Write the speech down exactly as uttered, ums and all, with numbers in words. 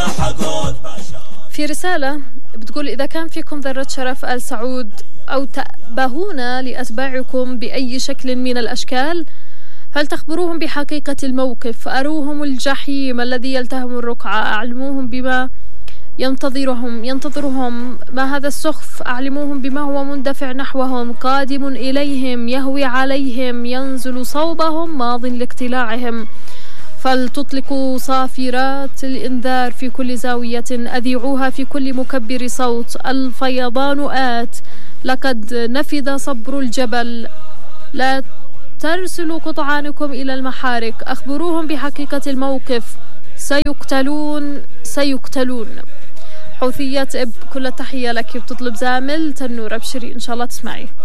في رسالة بتقول: إذا كان فيكم ذرة شرف آل سعود أو تأبهون لأتباعكم بأي شكل من الأشكال، هل تخبروهم بحقيقة الموقف، أروهم الجحيم الذي يلتهم الرقعة، أعلموهم بما ينتظرهم ينتظرهم ما هذا السخف، أعلموهم بما هو مندفع نحوهم قادم إليهم يهوي عليهم ينزل صوبهم ماض لاقتلاعهم، فلتطلقوا صافرات الإنذار في كل زاوية، أذيعوها في كل مكبر صوت، الفيضان آت، لقد نفذ صبر الجبل، لا ترسلوا قطعانكم إلى المحارك، أخبروهم بحقيقة الموقف، سيقتلون سيقتلون. حوثيات إب، كل تحية لك. بتطلب زامل تنور، أبشري إن شاء الله تسمعي.